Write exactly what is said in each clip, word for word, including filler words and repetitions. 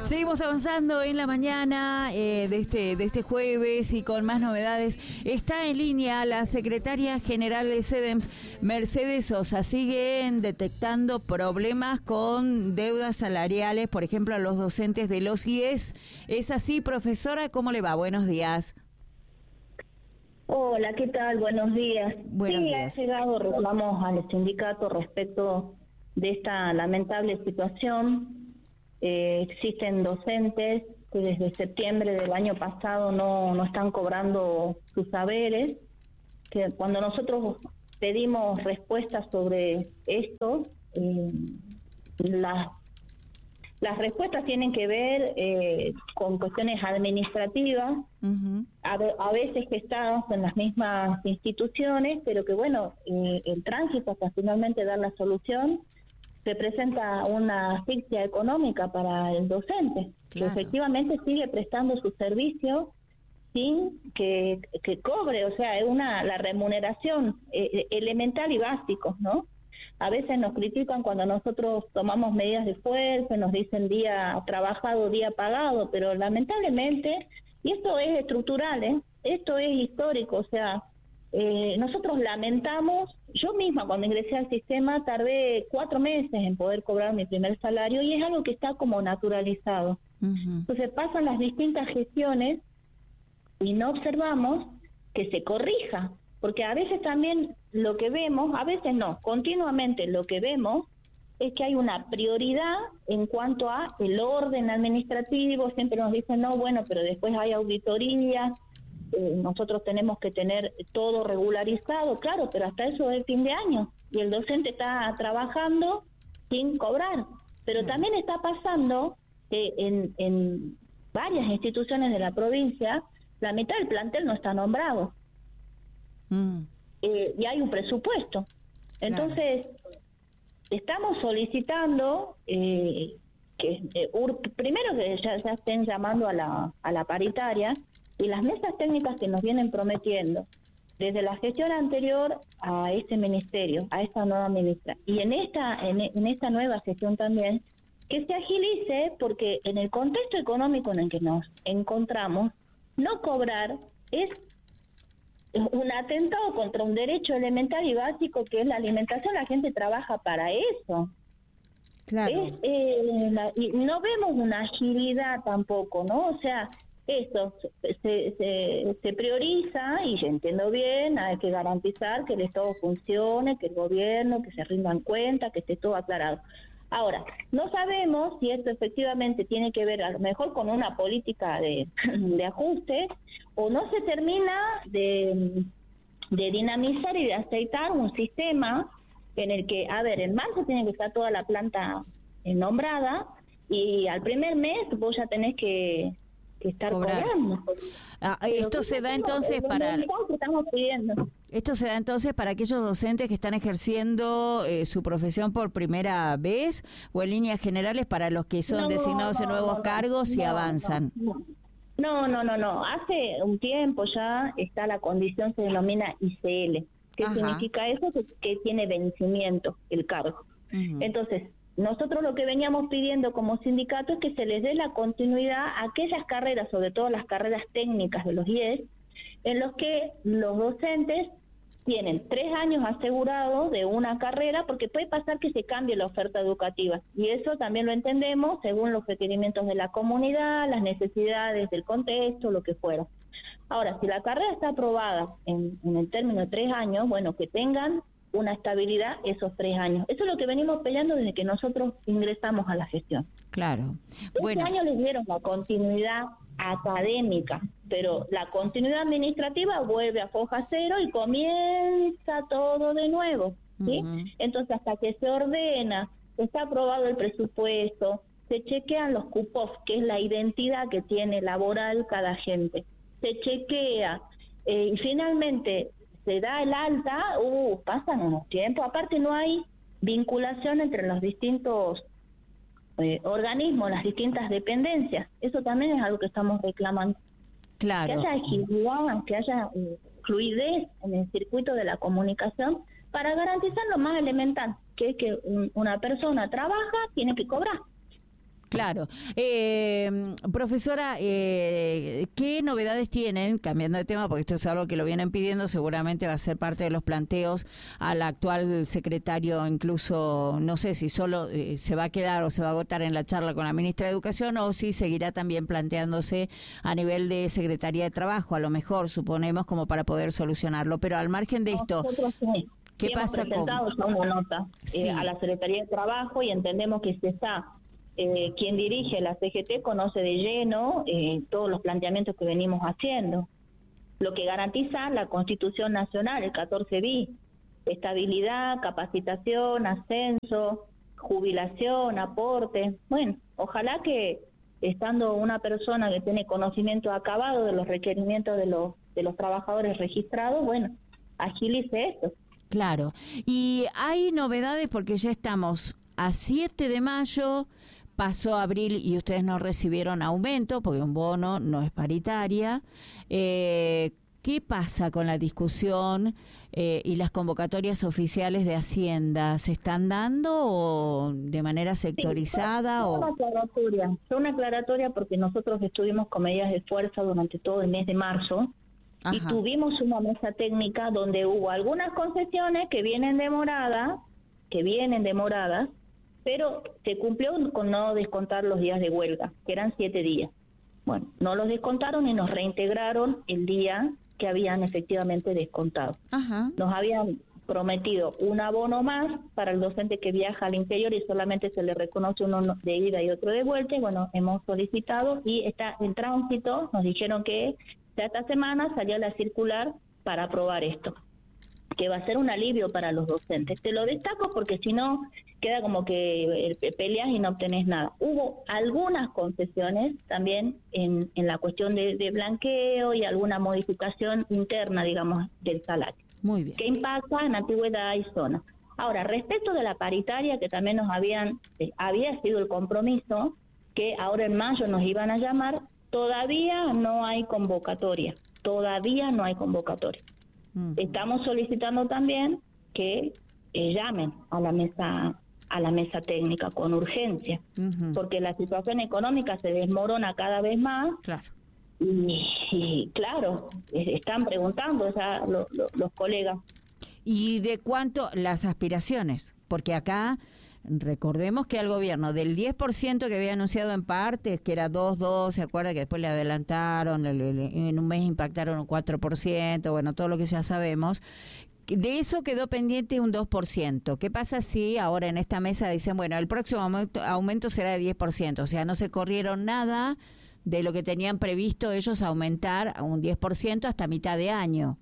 Seguimos avanzando en la mañana eh, de este de este jueves y con más novedades. Está en línea la secretaria general de CEDEMS, Mercedes Sosa. Siguen detectando problemas con deudas salariales, por ejemplo, a los docentes de los I E S. ¿Es así, profesora? ¿Cómo le va? Buenos días. Hola, ¿qué tal? Buenos días. Buenos sí, días. ha llegado reclamos al sindicato respecto de esta lamentable situación. Eh, existen docentes que desde septiembre del año pasado no, no están cobrando sus saberes, que cuando nosotros pedimos respuestas sobre esto, eh, las, las respuestas tienen que ver eh, con cuestiones administrativas, uh-huh. a, a veces gestadas en las mismas instituciones, pero que bueno, eh, el tránsito hasta finalmente dar la solución representa una asfixia económica para el docente, claro, que efectivamente sigue prestando su servicio sin que, que cobre, o sea, es una la remuneración eh, elemental y básico, ¿no? A veces nos critican cuando nosotros tomamos medidas de fuerza, nos dicen día trabajado, día pagado, pero lamentablemente, y esto es estructural, ¿eh? Esto es histórico, o sea, Eh, nosotros lamentamos, yo misma cuando ingresé al sistema tardé cuatro meses en poder cobrar mi primer salario y es algo que está como naturalizado. Uh-huh. Entonces pasan las distintas gestiones y no observamos que se corrija, porque a veces también lo que vemos, a veces no, continuamente lo que vemos es que hay una prioridad en cuanto a el orden administrativo, siempre nos dicen, no, bueno, pero después hay auditorías, Eh, nosotros tenemos que tener todo regularizado, claro, pero hasta eso es el fin de año y el docente está trabajando sin cobrar. Pero mm. también está pasando que en, en varias instituciones de la provincia la mitad del plantel no está nombrado mm. eh, y hay un presupuesto. Entonces, claro, estamos solicitando eh, que eh, ur- primero que ya, ya estén llamando a la, a la paritaria y las mesas técnicas que nos vienen prometiendo desde la gestión anterior a este ministerio, a esta nueva ministra, y en esta en, en esta nueva gestión también, que se agilice, porque en el contexto económico en el que nos encontramos, no cobrar es un atentado contra un derecho elemental y básico que es la alimentación. La gente trabaja para eso. Claro. Es, eh, la, y no vemos una agilidad tampoco, ¿no? O sea, esto se, se, se prioriza, y yo entiendo bien, hay que garantizar que el Estado funcione, que el gobierno, que se rindan cuentas, que esté todo aclarado. Ahora, no sabemos si esto efectivamente tiene que ver a lo mejor con una política de, de ajuste, o no se termina de, de dinamizar y de aceitar un sistema en el que, a ver, en marzo tiene que estar toda la planta eh, nombrada, y al primer mes vos ya tenés que que estar cobrar. cobrando. Ah, esto se da entonces para estamos pidiendo. Esto se da entonces para aquellos docentes que están ejerciendo eh, su profesión por primera vez, o en líneas generales para los que son no, designados no, en nuevos no, cargos no, y avanzan. No no. no, no, no. Hace un tiempo ya está la condición, se denomina I C L. ¿Qué Ajá. significa eso? Que, que tiene vencimiento el cargo. Uh-huh. Entonces, nosotros lo que veníamos pidiendo como sindicato es que se les dé la continuidad a aquellas carreras, sobre todo las carreras técnicas de los I E S, en los que los docentes tienen tres años asegurados de una carrera, porque puede pasar que se cambie la oferta educativa, y eso también lo entendemos según los requerimientos de la comunidad, las necesidades del contexto, lo que fuera. Ahora, si la carrera está aprobada en, en el término de tres años, bueno, que tengan una estabilidad esos tres años. Eso es lo que venimos peleando desde que nosotros ingresamos a la gestión. Claro. Este bueno. año les dieron la continuidad académica, pero la continuidad administrativa vuelve a foja cero y comienza todo de nuevo, ¿sí? Uh-huh. Entonces, hasta que se ordena, está aprobado el presupuesto, se chequean los cupos, que es la identidad que tiene laboral cada agente, se chequea, eh, y finalmente se da el alta, uh, pasan unos tiempos, aparte no hay vinculación entre los distintos eh, organismos, las distintas dependencias, eso también es algo que estamos reclamando. Claro. Que haya agilidad, que haya uh, fluidez en el circuito de la comunicación para garantizar lo más elemental, que es que un, una persona trabaja, tiene que cobrar. Claro. Eh, profesora, eh, ¿qué novedades tienen, cambiando de tema, porque esto es algo que lo vienen pidiendo, seguramente va a ser parte de los planteos al actual secretario, incluso, no sé si solo eh, se va a quedar o se va a agotar en la charla con la ministra de Educación o si seguirá también planteándose a nivel de Secretaría de Trabajo, a lo mejor, suponemos, como para poder solucionarlo. Pero al margen de esto... Nosotros sí. ¿Qué sí pasa hemos presentado con...? ya una nota Sí. eh, a la Secretaría de Trabajo y entendemos que si está eh, quien dirige la C G T conoce de lleno eh, todos los planteamientos que venimos haciendo. Lo que garantiza la Constitución Nacional, el catorce bis, estabilidad, capacitación, ascenso, jubilación, aporte. Bueno, ojalá que estando una persona que tiene conocimiento acabado de los requerimientos de los, de los trabajadores registrados, bueno, agilice esto. Claro. Y hay novedades porque ya estamos a siete de mayo, pasó abril y ustedes no recibieron aumento porque un bono no es paritaria. Eh, ¿Qué pasa con la discusión eh, y las convocatorias oficiales de Hacienda? ¿Se están dando o de manera sectorizada? Sí, o una aclaratoria, fue una aclaratoria porque nosotros estuvimos con medidas de fuerza durante todo el mes de marzo. Ajá. Y tuvimos una mesa técnica donde hubo algunas concesiones que vienen demoradas, que vienen demoradas, pero se cumplió con no descontar los días de huelga, que eran siete días. Bueno, no los descontaron y nos reintegraron el día que habían efectivamente descontado. Ajá. Nos habían prometido un abono más para el docente que viaja al interior y solamente se le reconoce uno de ida y otro de vuelta. Y bueno, hemos solicitado y está en tránsito, nos dijeron que ya esta semana salió la circular para aprobar esto, que va a ser un alivio para los docentes. Te lo destaco porque si no queda como que peleas y no obtenés nada. Hubo algunas concesiones también en, en la cuestión de, de blanqueo y alguna modificación interna, digamos, del salario. Muy bien. Que impacta en antigüedad y zona. Ahora, respecto de la paritaria, que también nos habían, eh, había sido el compromiso, que ahora en mayo nos iban a llamar, todavía no hay convocatoria, todavía no hay convocatoria. Uh-huh. Estamos solicitando también que eh, llamen a la mesa a la mesa técnica con urgencia, uh-huh. porque la situación económica se desmorona cada vez más. Claro. Y, y claro, están preguntando ya lo, lo, los colegas. ¿Y de cuánto las aspiraciones? Porque acá recordemos que al gobierno del diez por ciento que había anunciado en partes, que era dos punto dos, ¿se acuerda? Que después le adelantaron, en un mes impactaron un cuatro por ciento, bueno, todo lo que ya sabemos. De eso quedó pendiente un dos por ciento. ¿Qué pasa si ahora en esta mesa dicen, bueno, el próximo aumento, aumento será de diez por ciento? O sea, no se corrieron nada de lo que tenían previsto ellos aumentar a un diez por ciento hasta mitad de año.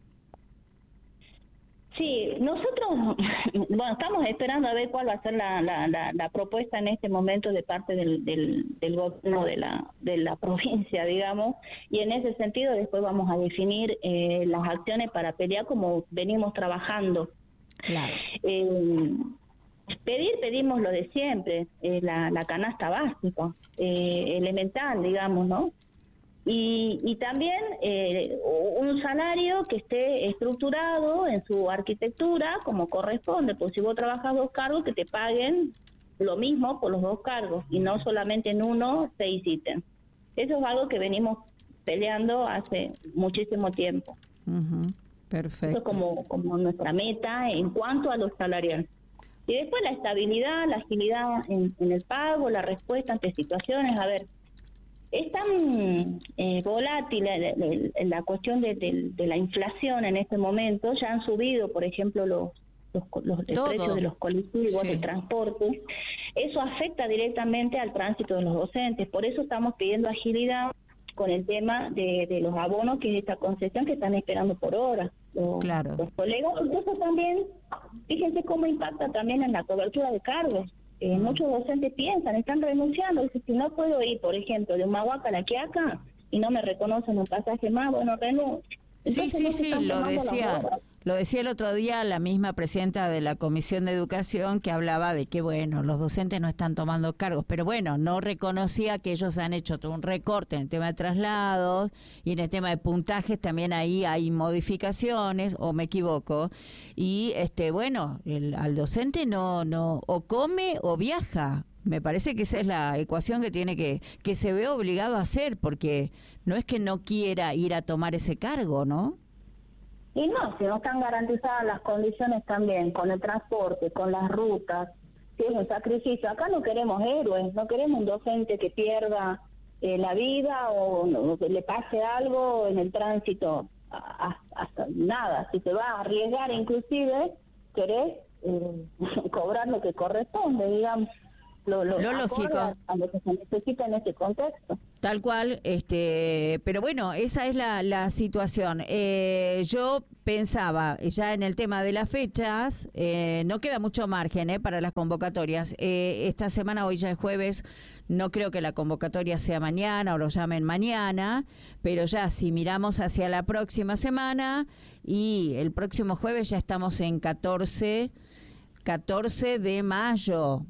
Sí, nosotros, bueno, estamos esperando a ver cuál va a ser la, la, la, la propuesta en este momento de parte del, del, del gobierno de la, de la provincia, digamos, y en ese sentido después vamos a definir eh, las acciones para pelear como venimos trabajando. Claro. Eh, pedir, pedimos lo de siempre, eh, la, la canasta básica, eh, elemental, digamos, ¿no? Y, y también eh, un salario que esté estructurado en su arquitectura como corresponde, pues si vos trabajas dos cargos, que te paguen lo mismo por los dos cargos y no solamente en uno seis ítems. Eso es algo que venimos peleando hace muchísimo tiempo. Uh-huh. Perfecto. Eso es como, como nuestra meta en cuanto a los salariales. Y después la estabilidad, la agilidad en, en el pago, la respuesta ante situaciones, a ver... Es tan eh, volátil la, la, la cuestión de, de, de la inflación en este momento. Ya han subido, por ejemplo, los, los, los precios de los colectivos, sí. de transporte. Eso afecta directamente al tránsito de los docentes. Por eso estamos pidiendo agilidad con el tema de, de los abonos, que es esta concesión que están esperando por hora los, claro. los colegas. Entonces también, fíjense cómo impacta también en la cobertura de cargos. Eh, muchos docentes piensan, están renunciando, dicen, si no puedo ir, por ejemplo, de Humahuaca a La Quiaca y no me reconocen un pasaje más, bueno, renuncio. Entonces, sí, sí, sí, lo decía, lo decía el otro día la misma presidenta de la Comisión de Educación, que hablaba de que, bueno, los docentes no están tomando cargos, pero bueno, no reconocía que ellos han hecho todo un recorte en el tema de traslados y en el tema de puntajes también ahí hay modificaciones, o me equivoco, y este bueno, el, al docente no, no, o come o viaja. Me parece que esa es la ecuación que tiene que, que se ve obligado a hacer, porque no es que no quiera ir a tomar ese cargo, ¿no? Y no, si no están garantizadas las condiciones también, con el transporte, con las rutas, si es un sacrificio. Acá no queremos héroes, no queremos un docente que pierda eh, la vida o no, que le pase algo en el tránsito, hasta nada. Si te vas a arriesgar inclusive, querés eh, cobrar lo que corresponde, digamos. Lo, lo, lo lógico a, a lo que se necesita en este contexto. Tal cual, este, pero bueno, esa es la, la situación. Eh, yo pensaba ya en el tema de las fechas, eh, no queda mucho margen eh, para las convocatorias. Eh, esta semana, hoy ya es jueves, no creo que la convocatoria sea mañana o lo llamen mañana, pero ya si miramos hacia la próxima semana y el próximo jueves ya estamos en catorce de mayo.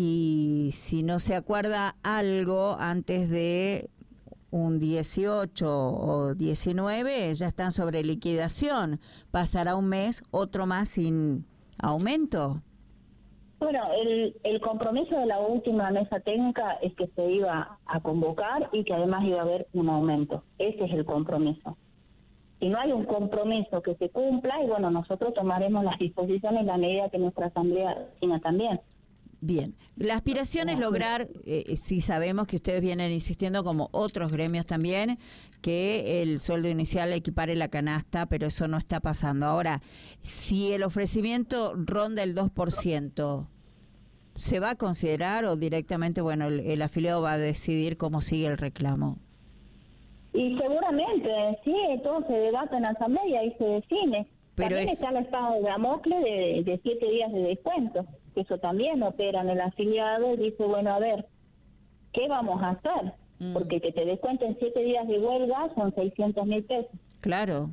Y si no se acuerda algo antes de un dieciocho o diecinueve, ya están sobre liquidación. Pasará un mes, otro más sin aumento. Bueno, el, el compromiso de la última mesa técnica es que se iba a convocar y que además iba a haber un aumento. Ese es el compromiso. Si no hay un compromiso que se cumpla, y bueno, nosotros tomaremos las disposiciones en la medida que nuestra asamblea defina también. Bien, la aspiración es lograr, eh, si sabemos que ustedes vienen insistiendo, como otros gremios también, que el sueldo inicial equipare la canasta, pero eso no está pasando. Ahora, si el ofrecimiento ronda el dos por ciento, ¿se va a considerar o directamente, bueno, el, el afiliado va a decidir cómo sigue el reclamo? Y seguramente, sí, todo se debate en la asamblea y se define. Pero también es... está el estado de Damocles de, de siete días de descuento. Eso también opera en el afiliado y dice, bueno, a ver, ¿qué vamos a hacer? Mm. Porque que te descuenten siete días de huelga son seiscientos mil pesos. Claro,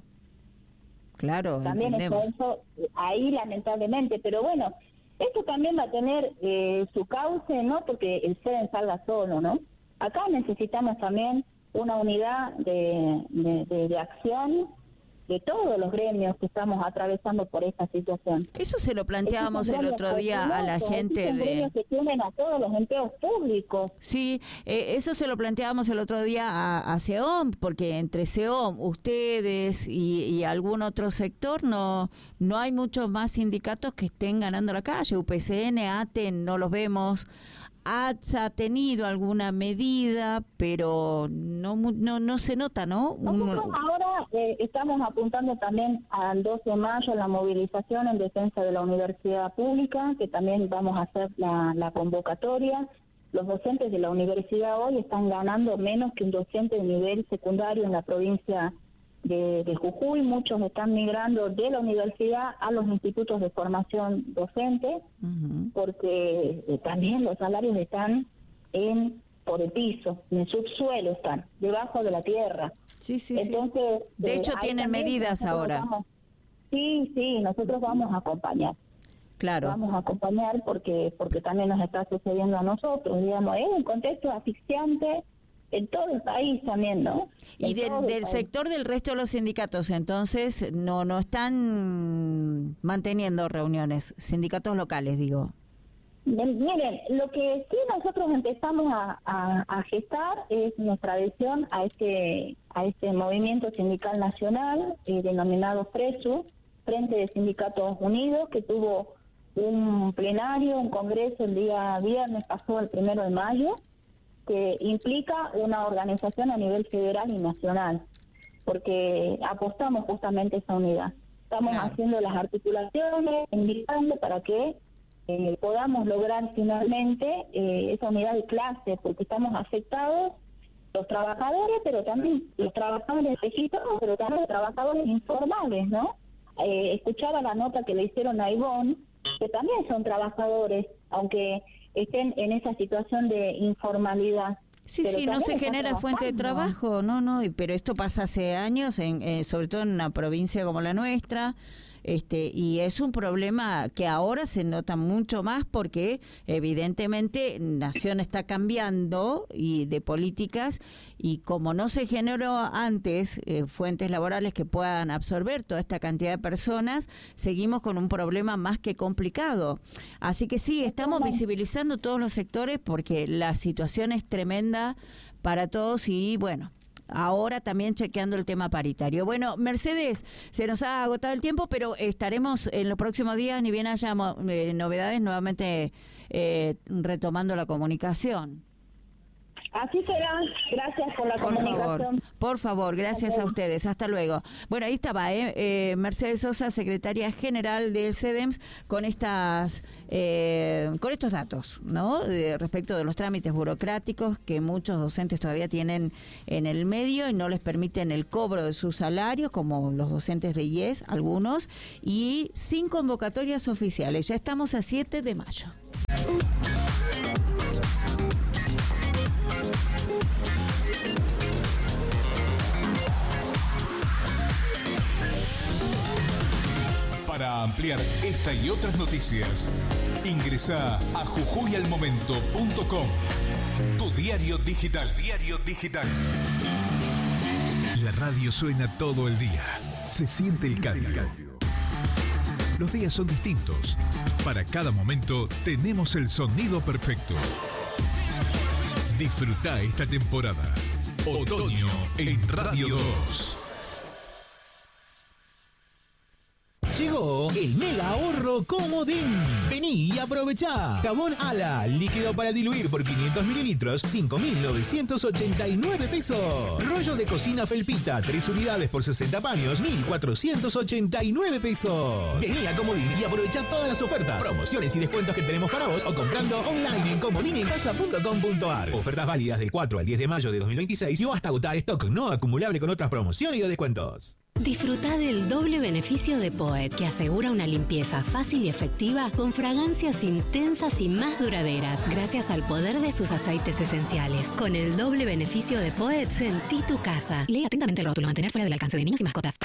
claro, también entendemos. Está eso ahí lamentablemente, pero bueno, esto también va a tener eh, su cauce, ¿no? Porque el SEDEN salga solo, ¿no? Acá necesitamos también una unidad de, de, de, de acción de todos los gremios que estamos atravesando por esta situación. Eso se lo planteábamos el otro día a la gente de... gremios que tienen a todos los empleos públicos. Sí, eh, eso se lo planteábamos el otro día a, a SEOM, porque entre SEOM, ustedes y, y algún otro sector, no no hay muchos más sindicatos que estén ganando la calle. U P C N, ATEN, no los vemos. A T S A ha tenido alguna medida, pero no no no se nota, ¿no? Nosotros ahora eh, estamos apuntando también al doce de mayo la movilización en defensa de la universidad pública, que también vamos a hacer la, la convocatoria. Los docentes de la universidad hoy están ganando menos que un docente de nivel secundario en la provincia de, de Jujuy. Muchos están migrando de la universidad a los institutos de formación docente, uh-huh. porque eh, también los salarios están en por el piso, en el subsuelo están, debajo de la tierra. Sí, sí, Entonces, sí. De eh, hecho, tienen medidas ahora. Vamos, sí, sí, nosotros vamos a acompañar. Claro. Vamos a acompañar porque porque también nos está sucediendo a nosotros, digamos, es un contexto asfixiante en todo el país también, ¿no? Y del, del sector del resto de los sindicatos, entonces, no no están manteniendo reuniones, sindicatos locales, digo. Miren, lo que sí nosotros empezamos a, a, a gestar es nuestra adhesión a este a este movimiento sindical nacional eh, denominado FRESU, Frente de Sindicatos Unidos, que tuvo un plenario, un congreso el día viernes, pasó el primero de mayo, que implica una organización a nivel federal y nacional, porque apostamos justamente a esa unidad. Estamos claro. haciendo las articulaciones, invitando para que eh, podamos lograr finalmente eh, esa unidad de clase, porque estamos afectados los trabajadores, pero también los trabajadores registrados, pero también los trabajadores informales, ¿no? Eh, escuchaba la nota que le hicieron a Ivonne, que también son trabajadores, aunque estén en esa situación de informalidad. Sí, pero sí, no se genera fuente de trabajo, no, no, pero esto pasa hace años, en, eh, sobre todo en una provincia como la nuestra, Este, y es un problema que ahora se nota mucho más porque evidentemente Nación está cambiando y de políticas, y como no se generó antes eh, fuentes laborales que puedan absorber toda esta cantidad de personas, seguimos con un problema más que complicado. Así que sí, estamos visibilizando todos los sectores porque la situación es tremenda para todos y bueno, ahora también chequeando el tema paritario. Bueno, Mercedes, se nos ha agotado el tiempo, pero estaremos en los próximos días, ni bien haya eh, novedades, nuevamente eh, retomando la comunicación. Así será. Gracias por la por comunicación. Favor, por favor, gracias okay. a ustedes. Hasta luego. Bueno, ahí estaba ¿eh? Eh, Mercedes Sosa, secretaria general del CEDEMS, con estas eh, con estos datos, ¿no? De, respecto de los trámites burocráticos que muchos docentes todavía tienen en el medio y no les permiten el cobro de sus salarios, como los docentes de I E S, algunos, y sin convocatorias oficiales. Ya estamos a siete de mayo. Para ampliar esta y otras noticias, ingresa a jujuy al momento punto com, tu diario digital. Diario digital. La radio suena todo el día. Se siente el cambio. Los días son distintos. Para cada momento tenemos el sonido perfecto. Disfruta esta temporada. Otoño en Radio dos. Llegó el mega ahorro Comodín. Vení y aprovechá. Jabón Ala, líquido para diluir por quinientos mililitros, cinco mil novecientos ochenta y nueve pesos. Rollo de cocina Felpita, tres unidades por sesenta paños, mil cuatrocientos ochenta y nueve pesos. Vení a Comodín y aprovechá todas las ofertas, promociones y descuentos que tenemos para vos o comprando online en comodín en casa punto com punto ar. Ofertas válidas del cuatro al diez de mayo de dos mil veintiséis y o hasta agotar stock no acumulable con otras promociones y o descuentos. Disfruta del doble beneficio de Poet, que asegura una limpieza fácil y efectiva con fragancias intensas y más duraderas, gracias al poder de sus aceites esenciales. Con el doble beneficio de Poet, sentí tu casa. Lee atentamente el rótulo, mantener fuera del alcance de niños y mascotas.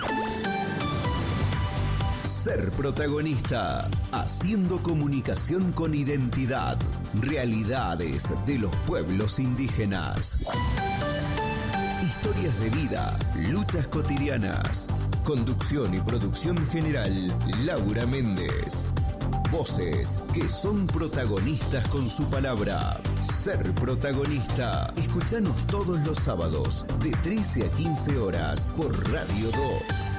Ser protagonista, haciendo comunicación con identidad, realidades de los pueblos indígenas. Historias de vida, luchas cotidianas. Conducción y producción general, Laura Méndez. Voces que son protagonistas con su palabra. Ser protagonista. Escuchanos todos los sábados de trece a quince horas por Radio dos.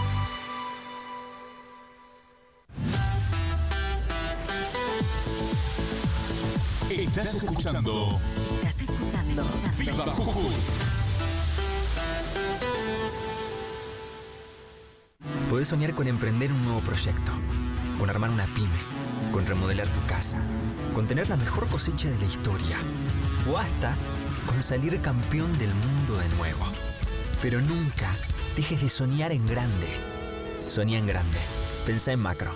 Estás escuchando. Estás escuchando. Viva Jujuy. Podés soñar con emprender un nuevo proyecto, con armar una pyme, con remodelar tu casa, con tener la mejor cosecha de la historia, o hasta con salir campeón del mundo de nuevo. Pero nunca dejes de soñar en grande. Soñá en grande. Pensá en macro.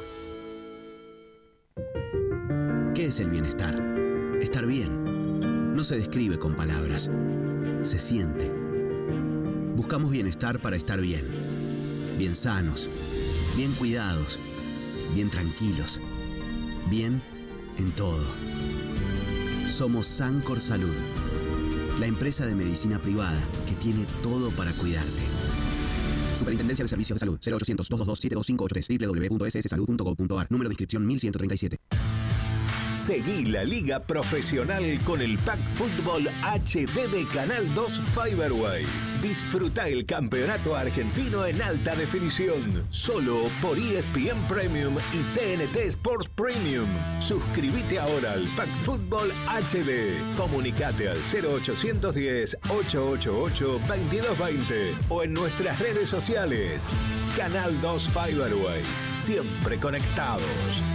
¿Qué es el bienestar? Estar bien. No se describe con palabras. Se siente. Buscamos bienestar para estar bien. Bien sanos, bien cuidados, bien tranquilos, bien en todo. Somos Sancor Salud, la empresa de medicina privada que tiene todo para cuidarte. Superintendencia de Servicios de Salud, cero ochocientos, doscientos veintidós, siete dos cinco ocho tres, doble u doble u doble u punto s s salud punto gov punto ar, número de inscripción mil ciento treinta y siete. Seguí la Liga Profesional con el Pack Fútbol H D de Canal dos Fiberway. Disfruta el campeonato argentino en alta definición, solo por E S P N Premium y T N T Sports Premium. Suscríbete ahora al Pack Fútbol H D. Comunicate al cero ochocientos diez, ochocientos ochenta y ocho, veintidós veinte o en nuestras redes sociales. Canal dos Fiberway, siempre conectados.